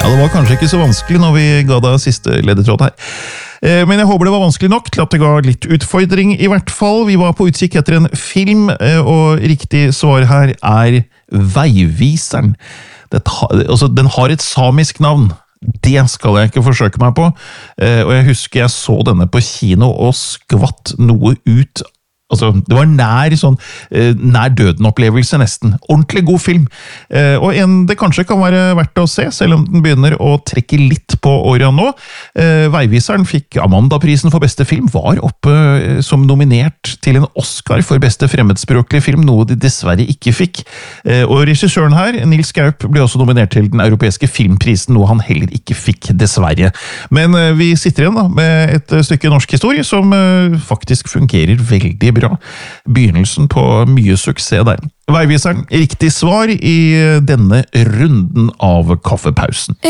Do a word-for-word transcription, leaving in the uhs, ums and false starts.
Ja, det var kanskje ikke så vanskelig når vi ga deg siste ledetråd her. Men jeg håper det var vanskelig nok til at det ga litt utfordring i hvert fall. Vi var på utkikk etter en film, og riktig svar her er Veiviseren. Det, altså, den har et samisk navn. Det skal jeg ikke forsøke meg på. Og jeg husker jeg så denne på kino og skvatt noe ut. Altså, det var nær, sånn, nær døden-opplevelse nesten. Ordentlig god film. Og en det kanskje kan være verdt å se, selv om den begynner å trekke litt på åra nå. Veiviseren fikk Amanda-prisen for beste film, var oppe som nominert til en Oscar for beste fremmedspråklige film, noe de dessverre ikke fikk. Og regissøren her, Nils Gaup, ble også nominert til den europeiske filmprisen, noe han heller ikke fikk, dessverre. Men vi sitter igjen da, med et stykke norsk historie som faktisk fungerer veldig bra. Begynnelsen på mye suksess der. Veiviseren, riktig svar i denne runden av kaffepausen.